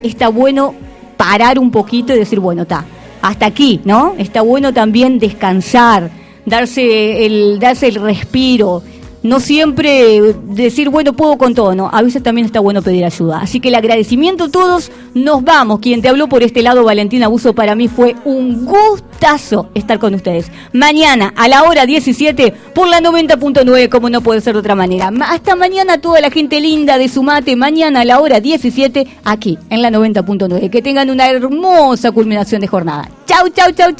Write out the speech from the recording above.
está bueno parar un poquito y decir, bueno, hasta aquí, ¿no? Está bueno también descansar, darse el respiro. No siempre decir, bueno, puedo con todo, ¿no? A veces también está bueno pedir ayuda. Así que el agradecimiento a todos, nos vamos. Quien te habló por este lado, Valentina Buzo, para mí fue un gustazo estar con ustedes. Mañana, a la hora 17, por la 90.9, como no puede ser de otra manera. Hasta mañana, toda la gente linda de Sumate, mañana a la hora 17, aquí, en la 90.9. Que tengan una hermosa culminación de jornada. Chau, chau, chau, chau.